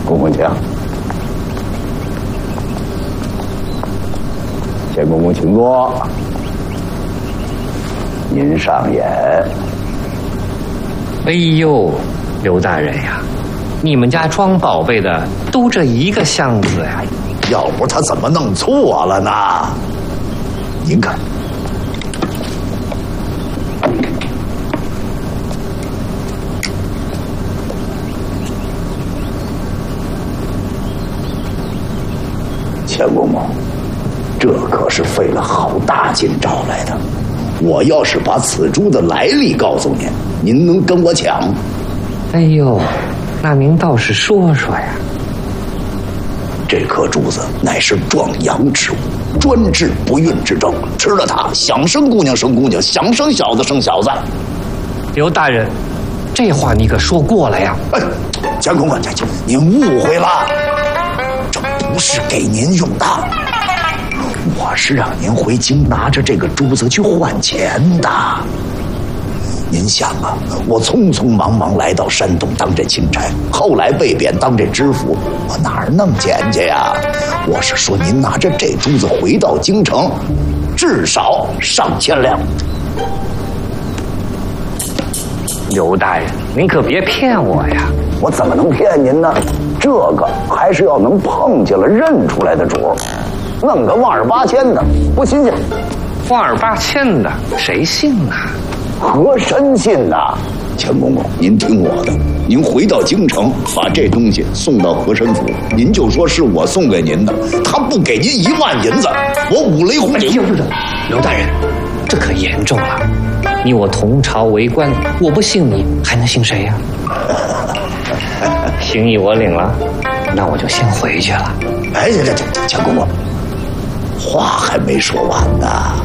公公请。钱公公请坐。您上演。 哎呦，刘大人呀，你们家装宝贝的都这一个箱子呀？ 要不他怎么弄错了呢？您看。钱公公，这可是费了好大劲找来的。我要是把此珠的来历告诉您，您能跟我抢？ 哎呦，那您倒是说说呀。 这颗珠子乃是壮阳之物，专治不孕之症，吃了它，想生姑娘生姑娘，想生小子生小子。 刘大人，这话你可说过了呀？ 哎，钱公公，您误会了，这不是给您用的。我是让您回京拿着这个珠子去换钱的。您想啊，我匆匆忙忙来到山东当这钦差，后来被贬当这知府，我哪儿弄钱去呀？我是说您拿着这珠子回到京城，至少上千两。 刘大人，您可别骗我呀！ 我怎么能骗您呢？这个还是要能碰见了认出来的主。弄个万儿八千的不新鲜， 万儿八千的谁信啊？ 和珅信呐！钱公公，您听我的，您回到京城，把这东西送到和珅府，您就说是我送给您的。他不给您1万银子，我五雷轰顶。 刘大人，这可严重了！你我同朝为官，我不信你，还能信谁呀？心意我领了，那我就先回去了。 哎，钱公公，话还没说完呢。